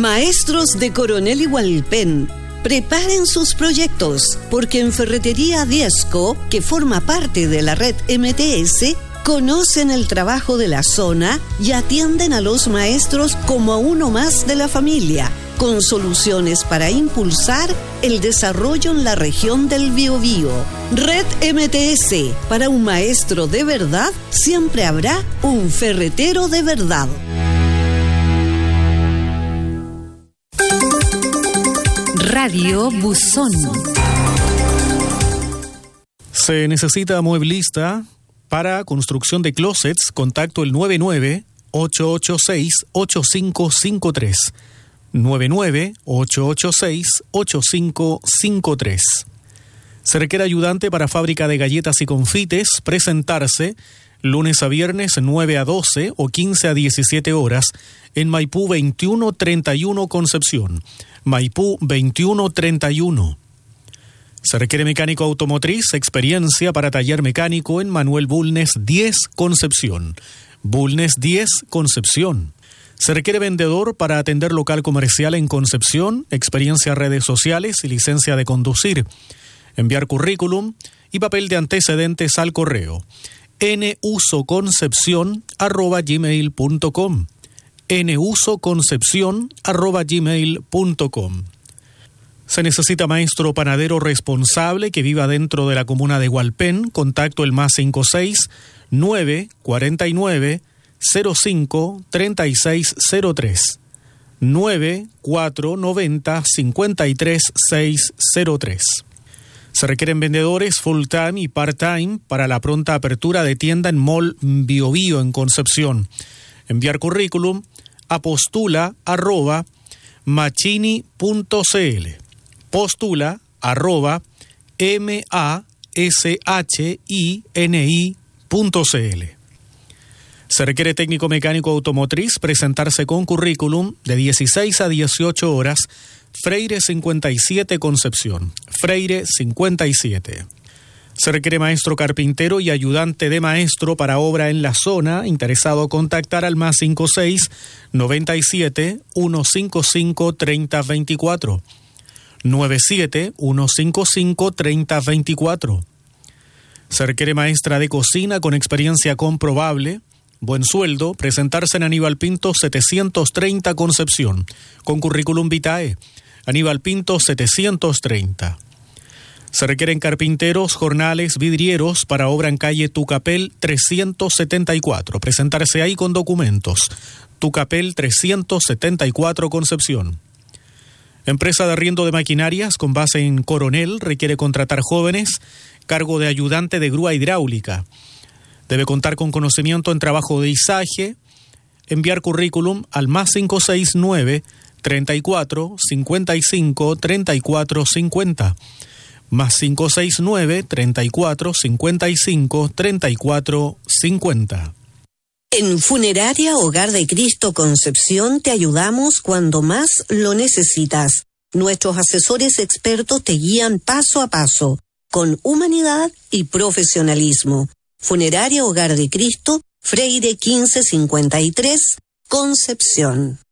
Maestros de Coronel y Hualpén, preparen sus proyectos, porque en Ferretería Diezco, que forma parte de la red MTS, conocen el trabajo de la zona y atienden a los maestros como a uno más de la familia, con soluciones para impulsar el desarrollo en la región del Biobío. Red MTS, para un maestro de verdad, siempre habrá un ferretero de verdad. Radio Buzón. Se necesita mueblista para construcción de closets. Contacto el 99-886-8553. 99-886-8553. Se requiere ayudante para fábrica de galletas y confites. Presentarse lunes a viernes 9 a 12 o 15 a 17 horas en Maipú 2131 Concepción. Maipú 2131. Se requiere mecánico automotriz, experiencia para taller mecánico en Manuel Bulnes 10 Concepción. Bulnes 10 Concepción. Se requiere vendedor para atender local comercial en Concepción, experiencia en redes sociales y licencia de conducir. Enviar currículum y papel de antecedentes al correo nusoconcepcion@gmail.com. nusoconcepcion@gmail.com. Se necesita maestro panadero responsable que viva dentro de la comuna de Hualpén. Contacto el +56 949 05 3603 9490 53603. Se requieren vendedores full time y part time para la pronta apertura de tienda en Mall Biobío en Concepción. Enviar currículum a postula@machini.cl. postula@mashini.cl. Se requiere técnico mecánico automotriz, presentarse con currículum de 16 a 18 horas, Freire 57 Concepción, Freire 57. Se requiere maestro carpintero y ayudante de maestro para obra en la zona. Interesado contactar al +56 97 155 3024. 97 155 3024. Se requiere maestra de cocina con experiencia comprobable, buen sueldo, presentarse en Aníbal Pinto 730 Concepción, con currículum vitae, Aníbal Pinto 730. Se requieren carpinteros, jornales, vidrieros para obra en calle Tucapel 374. Presentarse ahí con documentos. Tucapel 374 Concepción. Empresa de arriendo de maquinarias con base en Coronel requiere contratar jóvenes. Cargo de ayudante de grúa hidráulica. Debe contar con conocimiento en trabajo de izaje. Enviar currículum al +569 34 55 34 50. +569 34 55 34 50. En Funeraria Hogar de Cristo Concepción te ayudamos cuando más lo necesitas. Nuestros asesores expertos te guían paso a paso, con humanidad y profesionalismo. Funeraria Hogar de Cristo, Freire 1553, Concepción.